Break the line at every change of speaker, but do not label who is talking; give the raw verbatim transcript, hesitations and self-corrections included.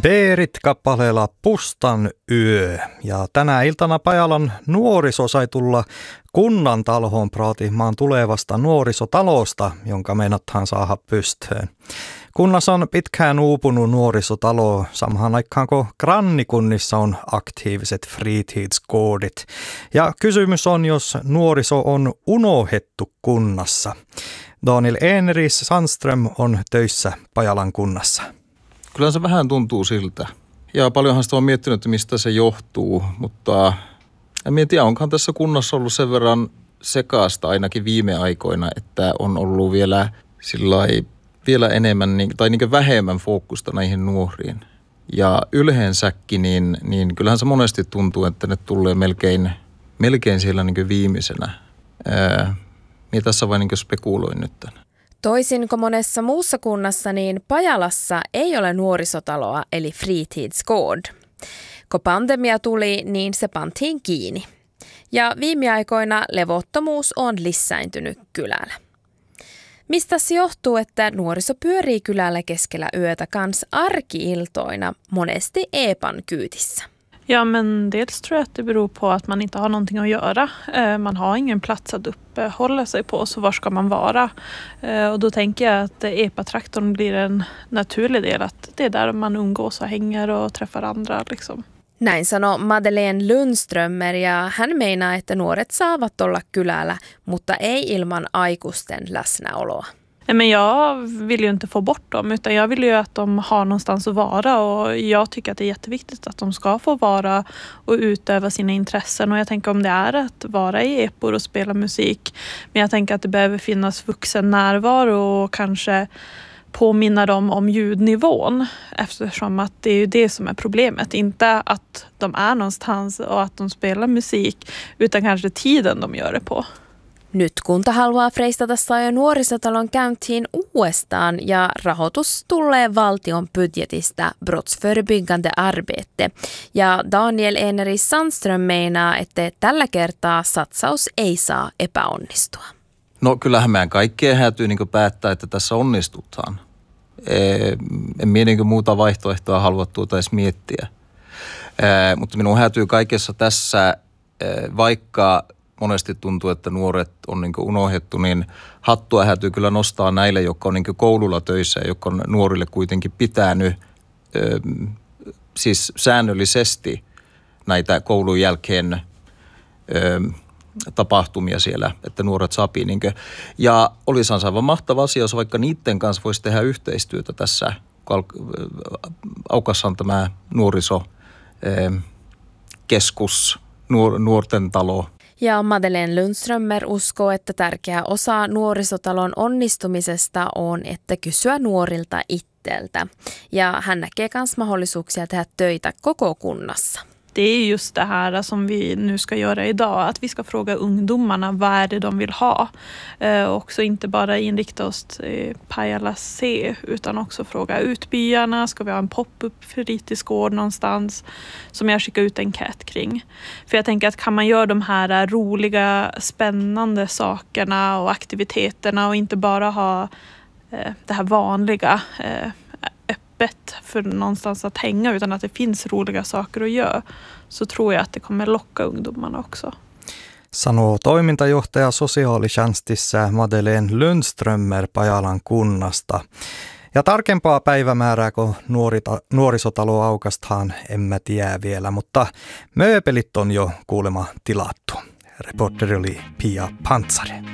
Beerit kappaleella Pustan yö. Ja tänä iltana Pajalan nuoriso sai tulla kunnan talhoon praatimaan tulevasta nuorisotalosta, jonka meinataan saada pystyyn. Kunnassa on pitkään uupunut nuorisotalo, samaan aikaan kun grannikunnissa on aktiiviset fritidskoodit. Ja kysymys on, jos nuoriso on unohdettu kunnassa. Daniel Eneris Sandström on töissä Pajalan kunnassa.
Kyllä se vähän tuntuu siltä. Ja paljonhan sitä on miettinyt, että mistä se johtuu, mutta en tiedä, onkohan tässä kunnassa ollut sen verran sekaasta ainakin viime aikoina, että on ollut vielä sillai, vielä enemmän tai niin vähemmän fokusta näihin nuoriin. Ja yleensäkin, niin, niin kyllähän se monesti tuntuu, että ne tulee melkein, melkein siellä niin viimeisenä. Ää, minä tässä vain niin spekuloin nyt tämän.
Toisin kuin monessa muussa kunnassa, niin Pajalassa ei ole nuorisotaloa eli fritidsgård. Kun pandemia tuli, niin se pantiin kiinni. Ja viime aikoina levottomuus on lisääntynyt kylällä. Mistä se johtuu, että nuoriso pyörii kylällä keskellä yötä kans arki-iltoina monesti epan kyytissä?
Ja, men dels tror jag att det beror på att man inte har någonting att göra. Man har ingen plats att uppehålla sig på, så var ska man vara? Och då tänker jag att epatraktorn blir en naturlig del, att det är där man umgås och hänger och träffar andra liksom.
Näin sanoi Madeleine Lundströmer, ja hän meinaa, että nuoret saavat olla kylällä, mutta ei ilman aikuisten läsnäoloa.
Nej, men jag vill ju inte få bort dem, utan jag vill ju att de har någonstans att vara, och jag tycker att det är jätteviktigt att de ska få vara och utöva sina intressen, och jag tänker om det är att vara i epor och spela musik, men jag tänker att det behöver finnas vuxen närvaro och kanske påminna dem om ljudnivån, eftersom att det är ju det som är problemet, inte att de är någonstans och att de spelar musik, utan kanske tiden de gör det på.
Nyt kunta haluaa freistata saa nuorisotalon käyntiin uudestaan, ja rahoitus tulee valtion budjetista brottsförebyggande arbete. Ja Daniel Eneris Sandström meinaa, että tällä kertaa satsaus ei saa epäonnistua.
No kyllähän meidän kaikkeen häätyy niin päättää, että tässä onnistutaan. En minä niin muuta vaihtoehtoa halua tuota edes miettiä. E, mutta minun häätyy kaikessa tässä, e, vaikka monesti tuntuu, että nuoret on niin unohdettu, niin hattua häätyy kyllä nostaa näille, jotka on niin koululla töissä ja jotka on nuorille kuitenkin pitänyt e, siis säännöllisesti näitä koulun jälkeen e, tapahtumia siellä, että nuoret sapii. Niin ja olisihan se aivan mahtava asia, jos vaikka niiden kanssa voisi tehdä yhteistyötä tässä. Aukassa on tämä nuorisokeskus, nuor, nuorten talo.
Ja Madeleine Lundströmer uskoo, että tärkeä osa nuorisotalon onnistumisesta on, että kysyä nuorilta itseltä. Ja hän näkee myös mahdollisuuksia tehdä töitä koko kunnassa.
Det är just det här som vi nu ska göra idag, att vi ska fråga ungdomarna vad är det de vill ha. Eh, också inte bara inrikta oss i Pajala C, utan också fråga utbyarna, ska vi ha en pop-up fritidsgård någonstans, som jag skickar ut en enkät kring. För jag tänker att kan man göra de här roliga, spännande sakerna och aktiviteterna och inte bara ha eh, det här vanliga eh, öppet för någonstans att hänga, utan att det finns roliga saker att göra, så tror jag att det kommer locka ungdomarna också.
Sanoo toimintajohtaja sosiaalitjänstissä Madeleine Lundströmer Pajalan kunnasta. Ja tarkempaa päivämäärää, kun nuorita, nuorisotalo aukastaan, en mä tiedä vielä, mutta mööpelit on jo kuulemma tilattu. Reporteri oli Pia Pantsari.